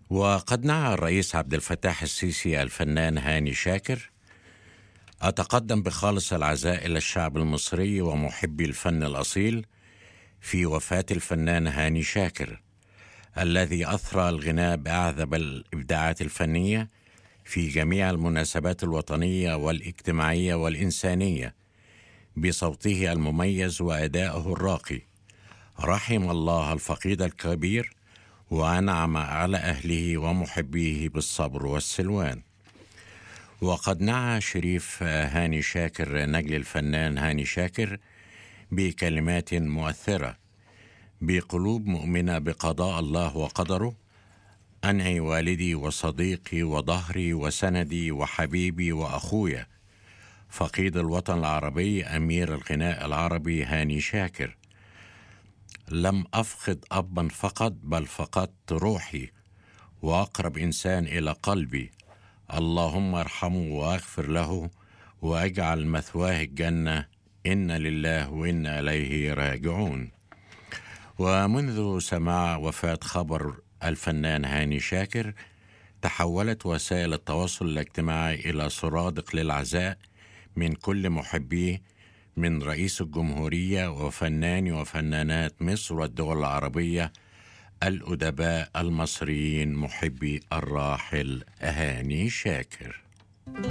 وقد نعى الرئيس عبد الفتاح السيسي الفنان هاني شاكر: أتقدم بخالص العزاء إلى الشعب المصري ومحبي الفن الأصيل في وفاة الفنان هاني شاكر، الذي أثرى الغناء بأعذب الإبداعات الفنية في جميع المناسبات الوطنية والاجتماعية والإنسانية بصوته المميز وأدائه الراقي. رحم الله الفقيد الكبير، وأنعم على أهله ومحبيه بالصبر والسلوان. وقد نعى شريف هاني شاكر نجل الفنان هاني شاكر بكلمات مؤثرة: بقلوب مؤمنة بقضاء الله وقدره، أنعي والدي وصديقي وظهري وسندي وحبيبي وأخويا، فقيد الوطن العربي أمير الغناء العربي هاني شاكر. لم أفقد أبا فقط، بل فقدت روحي وأقرب إنسان إلى قلبي. اللهم ارحمه واغفر له واجعل مثواه الجنة، إنا لله وإنا إليه راجعون. ومنذ سماع وفاة خبر الفنان هاني شاكر، تحولت وسائل التواصل الاجتماعي إلى سرادق للعزاء من كل محبيه، من رئيس الجمهورية وفناني وفنانات مصر والدول العربية الأدباء المصريين محبي الراحل هاني شاكر.